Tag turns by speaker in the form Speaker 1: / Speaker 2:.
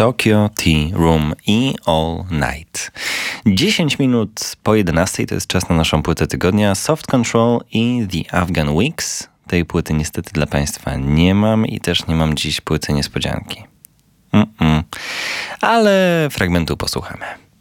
Speaker 1: Tokyo Tea Room i All Night. 10 minut po 11 to jest czas na naszą płytę tygodnia. Soft Control i The Afghan Wigs. Tej płyty niestety dla Państwa nie mam i też nie mam dziś płyty niespodzianki. Ale fragmentu posłuchamy.